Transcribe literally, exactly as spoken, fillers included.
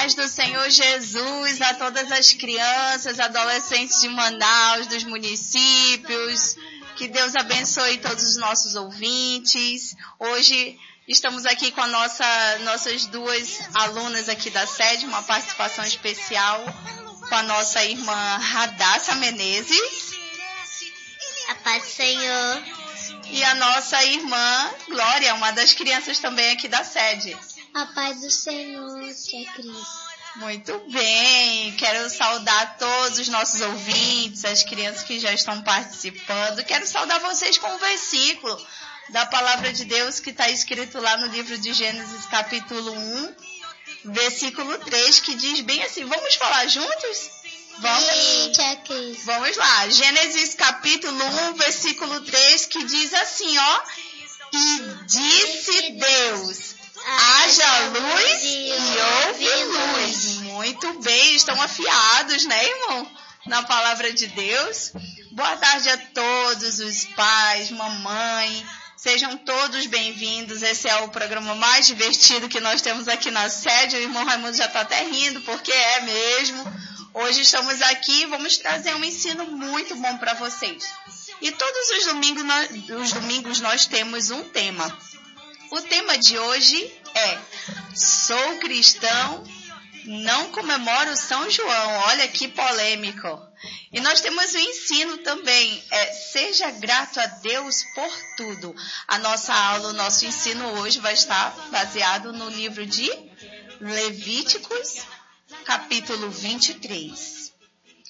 paz do Senhor Jesus a todas as crianças, adolescentes de Manaus, dos municípios. Que Deus abençoe todos os nossos ouvintes. Hoje estamos aqui com a nossa, nossas duas alunas aqui da sede, uma participação especial com a nossa irmã Radassa Menezes. A paz do Senhor. E a nossa irmã Glória, uma das crianças também aqui da sede. A paz do Senhor, tia Cris. Muito bem, quero saudar todos os nossos ouvintes, as crianças que já estão participando. Quero saudar vocês com um versículo da Palavra de Deus que está escrito lá no livro de Gênesis, capítulo um, versículo três, que diz bem assim. Vamos falar juntos? Vamos? Sim, tia Cris. Vamos lá, Gênesis capítulo um, versículo três, que diz assim, ó. E disse Deus: haja luz e houve luz. Muito bem, estão afiados, né, irmão? Na palavra de Deus. Boa tarde a todos os pais, mamãe. Sejam todos bem-vindos. Esse é o programa mais divertido que nós temos aqui na sede. O irmão Raimundo já está até rindo, porque é mesmo. Hoje estamos aqui e vamos trazer um ensino muito bom para vocês. E todos os domingos, nós, os domingos nós temos um tema. O tema de hoje é: sou cristão, não comemoro São João. Olha que polêmico. E nós temos o ensino também, é seja grato a Deus por tudo. A nossa aula, o nosso ensino hoje vai estar baseado no livro de Levíticos, capítulo vinte e três.